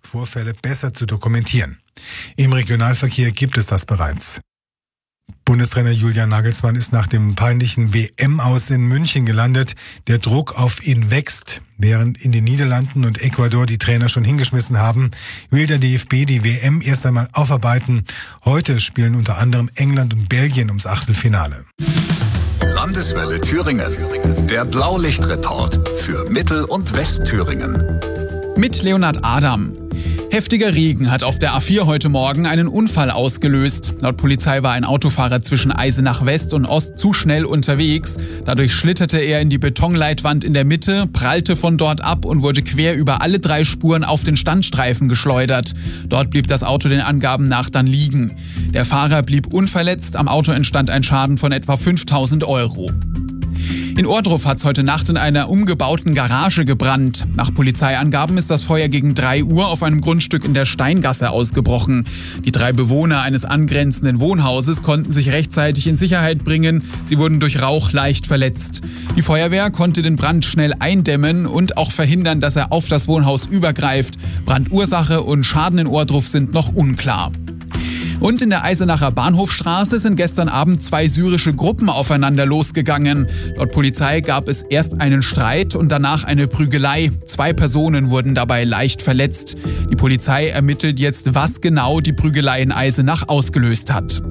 Vorfälle besser zu dokumentieren. Im Regionalverkehr gibt es das bereits. Bundestrainer Julian Nagelsmann ist nach dem peinlichen WM-Aus in München gelandet. Der Druck auf ihn wächst. Während in den Niederlanden und Ecuador die Trainer schon hingeschmissen haben, will der DFB die WM erst einmal aufarbeiten. Heute spielen unter anderem England und Belgien ums Achtelfinale. Landeswelle Thüringen. Der Blaulichtreport für Mittel- und Westthüringen. Mit Leonhard Adam. Heftiger Regen hat auf der A4 heute Morgen einen Unfall ausgelöst. Laut Polizei war ein Autofahrer zwischen Eisenach West und Ost zu schnell unterwegs. Dadurch schlitterte er in die Betonleitwand in der Mitte, prallte von dort ab und wurde quer über alle 3 Spuren auf den Standstreifen geschleudert. Dort blieb das Auto den Angaben nach dann liegen. Der Fahrer blieb unverletzt, am Auto entstand ein Schaden von etwa 5.000 €. In Ohrdruf hat es heute Nacht in einer umgebauten Garage gebrannt. Nach Polizeiangaben ist das Feuer gegen 3 Uhr auf einem Grundstück in der Steingasse ausgebrochen. Die 3 Bewohner eines angrenzenden Wohnhauses konnten sich rechtzeitig in Sicherheit bringen. Sie wurden durch Rauch leicht verletzt. Die Feuerwehr konnte den Brand schnell eindämmen und auch verhindern, dass er auf das Wohnhaus übergreift. Brandursache und Schaden in Ohrdruf sind noch unklar. Und in der Eisenacher Bahnhofstraße sind gestern Abend 2 syrische Gruppen aufeinander losgegangen. Laut Polizei gab es erst einen Streit und danach eine Prügelei. 2 Personen wurden dabei leicht verletzt. Die Polizei ermittelt jetzt, was genau die Prügelei in Eisenach ausgelöst hat.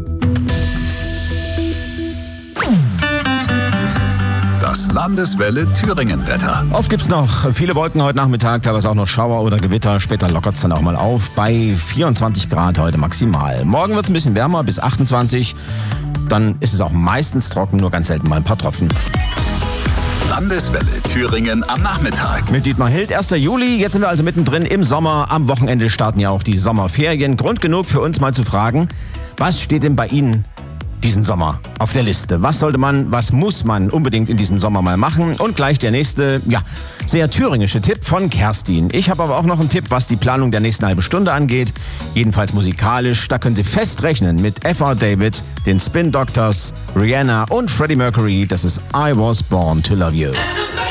Das Landeswelle Thüringen-Wetter. Oft gibt's noch viele Wolken heute Nachmittag, teilweise auch noch Schauer oder Gewitter. Später lockert's dann auch mal auf bei 24 Grad heute maximal. Morgen wird's ein bisschen wärmer, bis 28. Dann ist es auch meistens trocken, nur ganz selten mal ein paar Tropfen. Landeswelle Thüringen am Nachmittag. Mit Dietmar Hild, 1. Juli. Jetzt sind wir also mittendrin im Sommer. Am Wochenende starten ja auch die Sommerferien. Grund genug für uns mal zu fragen, was steht denn bei Ihnen diesen Sommer auf der Liste? Was muss man unbedingt in diesem Sommer mal machen? Und gleich der nächste, sehr thüringische Tipp von Kerstin. Ich habe aber auch noch einen Tipp, was die Planung der nächsten halben Stunde angeht. Jedenfalls musikalisch. Da können Sie fest rechnen mit F.R. David, den Spin Doctors, Rihanna und Freddie Mercury. Das ist I Was Born to Love You.